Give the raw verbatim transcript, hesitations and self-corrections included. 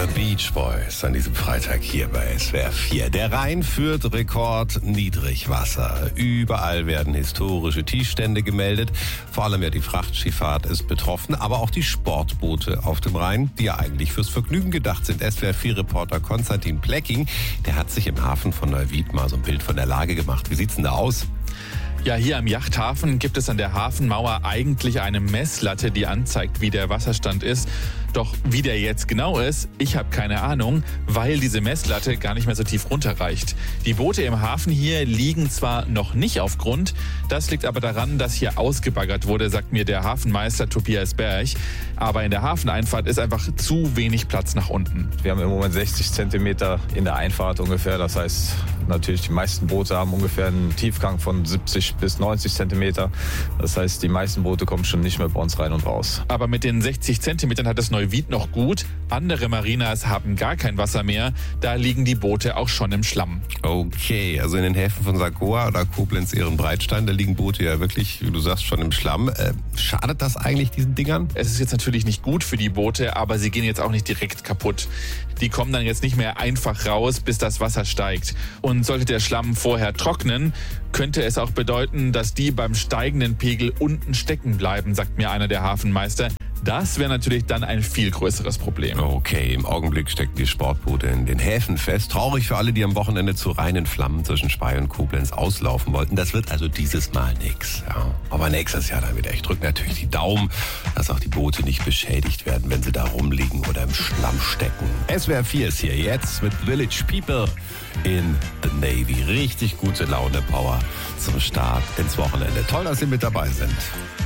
The Beach Boys an diesem Freitag hier bei S W R vier. Der Rhein führt Rekord Niedrigwasser. Überall werden historische Tiefstände gemeldet. Vor allem ja die Frachtschifffahrt ist betroffen, aber auch die Sportboote auf dem Rhein, die ja eigentlich fürs Vergnügen gedacht sind. S W R vier Reporter Konstantin Plecking, der hat sich im Hafen von Neuwied mal so ein Bild von der Lage gemacht. Wie sieht's denn da aus? Ja, hier am Yachthafen gibt es an der Hafenmauer eigentlich eine Messlatte, die anzeigt, wie der Wasserstand ist. Doch wie der jetzt genau ist, ich habe keine Ahnung, weil diese Messlatte gar nicht mehr so tief runterreicht. Die Boote im Hafen hier liegen zwar noch nicht auf Grund, das liegt aber daran, dass hier ausgebaggert wurde, sagt mir der Hafenmeister Tobias Berg. Aber in der Hafeneinfahrt ist einfach zu wenig Platz nach unten. Wir haben im Moment sechzig Zentimeter in der Einfahrt ungefähr. Das heißt, natürlich die meisten Boote haben ungefähr einen Tiefgang von siebzig bis neunzig Zentimeter. Das heißt, die meisten Boote kommen schon nicht mehr bei uns rein und raus. Aber mit den sechzig Zentimetern hat es Neuwied noch gut. Andere Marinas haben gar kein Wasser mehr. Da liegen die Boote auch schon im Schlamm. Okay, also in den Häfen von Sagoa oder Koblenz-Ehrenbreitstein, da liegen Boote ja wirklich, wie du sagst, schon im Schlamm. Äh, schadet das eigentlich diesen Dingern? Es ist jetzt natürlich nicht gut für die Boote, aber sie gehen jetzt auch nicht direkt kaputt. Die kommen dann jetzt nicht mehr einfach raus, bis das Wasser steigt. Und sollte der Schlamm vorher trocknen, könnte es auch bedeuten, dass die beim steigenden Pegel unten stecken bleiben, sagt mir einer der Hafenmeister. Das wäre natürlich dann ein viel größeres Problem. Okay, im Augenblick stecken die Sportboote in den Häfen fest. Traurig für alle, die am Wochenende zu reinen Flammen zwischen Spey und Koblenz auslaufen wollten. Das wird also dieses Mal nix. Ja. Aber nächstes Jahr dann wieder. Ich drücke natürlich die Daumen, dass auch die Boote nicht beschädigt werden, wenn sie da rumliegen oder im Schlamm stecken. S W R vier ist hier jetzt mit Village People in the Navy. Richtig gute Laune, Power zum Start ins Wochenende. Toll, dass Sie mit dabei sind.